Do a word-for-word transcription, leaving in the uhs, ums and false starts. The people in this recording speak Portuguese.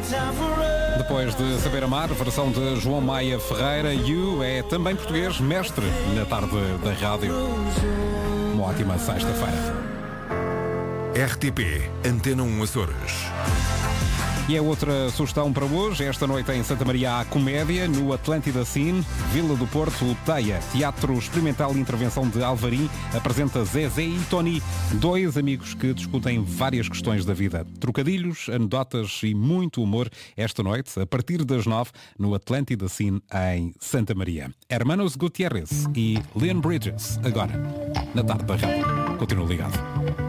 Depois de Saber Amar, versão de João Maia Ferreira, You é também português, mestre na tarde da rádio. Uma ótima sexta-feira. R T P Antena um Açores. E é outra sugestão para hoje. Esta noite em Santa Maria há comédia no Atlântida Cine, Vila do Porto, Teia. Teatro Experimental de Intervenção de Alvarim apresenta Zezé e Tony, dois amigos que discutem várias questões da vida. Trocadilhos, anedotas e muito humor esta noite, a partir das nove, no Atlântida Cine em Santa Maria. Hermanos Gutierrez e Leon Bridges, agora, na tarde da rádio. Continua ligado.